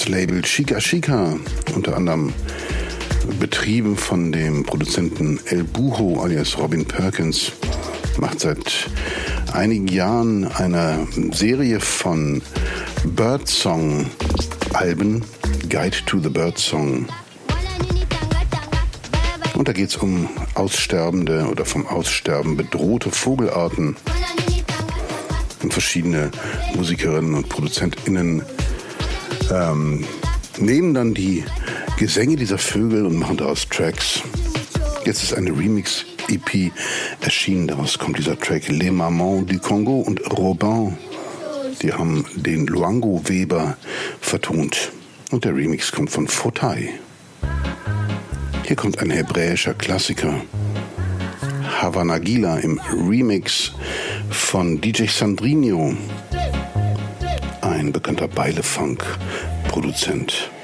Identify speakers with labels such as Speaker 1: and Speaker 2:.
Speaker 1: das Label Chica Chica, unter anderem betrieben von dem Produzenten El Buho alias Robin Perkins, macht seit einigen Jahren eine Serie von Birdsong-Alben, Guide to the Birdsong. Und da geht es um aussterbende oder vom Aussterben bedrohte Vogelarten. Und verschiedene Musikerinnen und ProduzentInnen nehmen dann die Gesänge dieser Vögel und machen daraus Tracks. Jetzt ist eine Remix-EP erschienen. Daraus kommt dieser Track Les Mamans du Congo und Robin. Die haben den Luango Weber vertont. Und der Remix kommt von Fotai. Hier kommt ein hebräischer Klassiker. Havana Gila im Remix von DJ Sandrinho. Ein bekannter Beile-Funk-Produzent.